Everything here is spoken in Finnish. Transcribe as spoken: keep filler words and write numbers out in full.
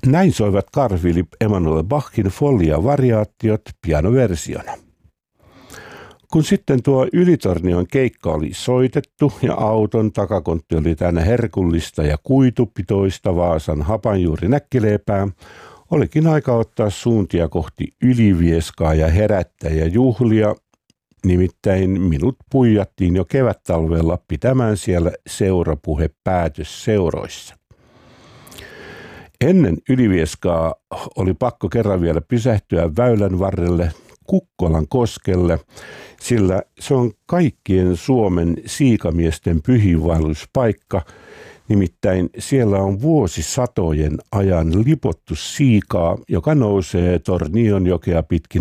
Näin soivat Carl Philipp Emanuel Bachin Folia-variaatiot pianoversiona. Kun sitten tuo Ylitornion keikka oli soitettu ja auton takakontti oli täynnä herkullista ja kuitupitoista Vaasan hapanjuuri näkkileipää, olikin aika ottaa suuntia kohti Ylivieskaa ja herättää ja juhlia. Nimittäin minut puijattiin jo kevättalvella pitämään siellä seurapuhe päätösseuroissa. Ennen Ylivieskaa oli pakko kerran vielä pysähtyä väylän varrelle Kukkolan koskelle, sillä se on kaikkien Suomen siikamiesten pyhiinvaelluspaikka. Nimittäin siellä on vuosisatojen ajan lipottu siikaa, joka nousee Tornionjokea pitkin